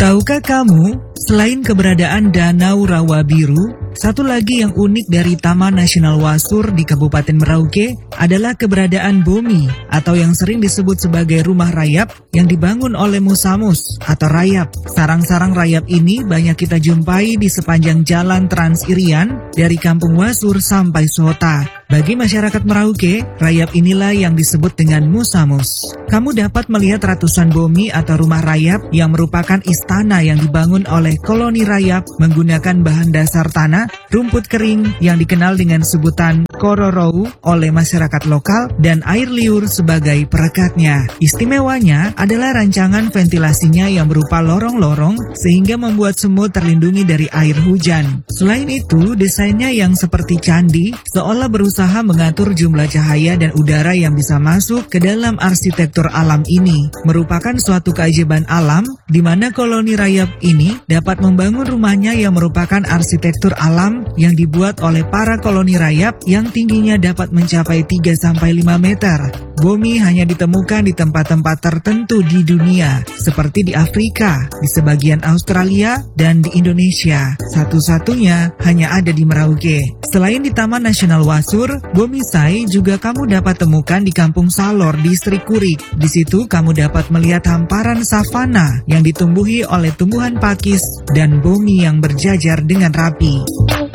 Tahukah kamu, selain keberadaan Danau Rawa Biru, satu lagi yang unik dari Taman Nasional Wasur di Kabupaten Merauke adalah keberadaan Bomi atau yang sering disebut sebagai rumah rayap yang dibangun oleh Musamus atau rayap. Sarang-sarang rayap ini banyak kita jumpai di sepanjang jalan Trans Irian dari Kampung Wasur sampai Sota. Bagi masyarakat Merauke, rayap inilah yang disebut dengan Musamus. Kamu dapat melihat ratusan bomi atau rumah rayap yang merupakan istana yang dibangun oleh koloni rayap menggunakan bahan dasar tanah, rumput kering yang dikenal dengan sebutan kororou oleh masyarakat lokal dan air liur sebagai perekatnya. Istimewanya adalah rancangan ventilasinya yang berupa lorong-lorong sehingga membuat semut terlindungi dari air hujan. Selain itu, desainnya yang seperti candi seolah berusaha mengatur jumlah cahaya dan udara yang bisa masuk ke dalam arsitektur alam ini. Merupakan suatu keajaiban alam di mana koloni rayap ini dapat membangun rumahnya yang merupakan arsitektur alam yang dibuat oleh para koloni rayap yang tingginya dapat mencapai 3-5 meter. Bomi hanya ditemukan di tempat-tempat tertentu di dunia, seperti di Afrika, di sebagian Australia, dan di Indonesia. Satu-satunya hanya ada di Merauke. Selain di Taman Nasional Wasur, Bomisai juga kamu dapat temukan di Kampung Salor, Distrik Kurik. Di situ kamu dapat melihat hamparan savana yang ditumbuhi oleh tumbuhan pakis dan bomi yang berjajar dengan rapi.